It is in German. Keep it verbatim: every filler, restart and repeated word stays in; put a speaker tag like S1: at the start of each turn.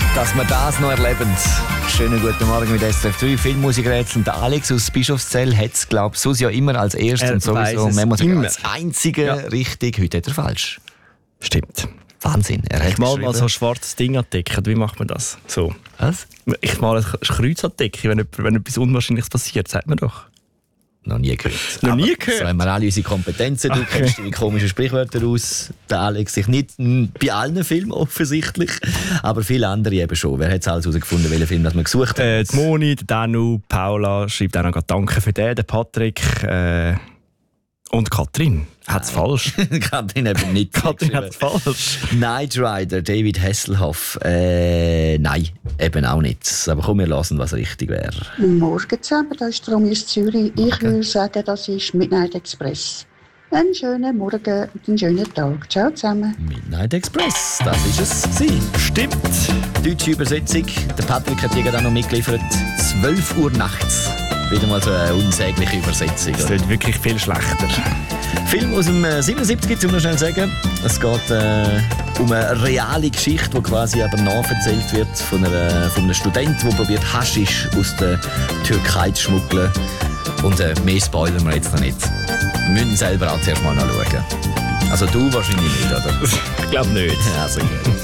S1: Dass wir das noch erleben. Schönen guten Morgen mit S R F drei Filmmusikrätsel. Der Alex aus Bischofszell hat es, glaube ich, sonst ja immer als erstes
S2: Er
S1: und sowieso
S2: weiss es
S1: man muss sagen,
S2: immer.
S1: als einziger
S2: Ja.
S1: richtig. Heute hat er falsch.
S2: Stimmt.
S1: Wahnsinn. Er hat
S2: Ich mal mal
S1: geschrieben-
S2: so ein schwarzes Ding an die Decke. Wie macht man das? So.
S1: Was?
S2: Ich mal ein Kreuz an die Decke, wenn, jemand- wenn etwas Unwahrscheinliches passiert, sagt man doch.
S1: Noch nie gehört.
S2: Noch nie
S1: Aber
S2: gehört?
S1: So haben wir alle unsere Kompetenzen. Du
S2: Okay.
S1: kennst die komischen Sprichwörter aus. Der Alex sich nicht mm, bei allen Filmen offensichtlich, aber viele andere eben schon. Wer hat es alles herausgefunden, welchen Film das wir gesucht haben?
S2: Äh, die Moni, der Danu, Paula schreibt auch noch gerade Danke für den, der Patrick äh, und Katrin hat es falsch.
S1: Katrin eben nicht.
S2: Katrin hat es falsch.
S1: Knight Rider, David Hasselhoff. Äh, nein, eben auch nicht. Aber komm, wir lassen, was richtig wäre.
S3: Morgen zusammen, da ist Romy aus Zürich. Ich würde sagen, das ist Midnight Express. Einen schönen Morgen und einen schönen Tag. Ciao zusammen.
S1: Midnight Express, das ist es. Sie.
S2: Stimmt.
S1: Deutsche Übersetzung. Der Patrick hat die gerade noch mitgeliefert. zwölf Uhr nachts. Wieder mal so eine unsägliche Übersetzung.
S2: Das wird wirklich viel schlechter.
S1: Film aus dem äh, siebenundsiebzig, zum noch schnell sagen. Es geht äh, um eine reale Geschichte, die quasi aber nacherzählt wird von, einer, von einem Studenten, der probiert Haschisch aus der Türkei zu schmuggeln. Und äh, mehr spoilern wir jetzt noch nicht. Wir müssen selber auch zuerst mal noch schauen. Also du wahrscheinlich nicht, oder?
S2: Ich glaube nicht.
S1: Ja, also gut.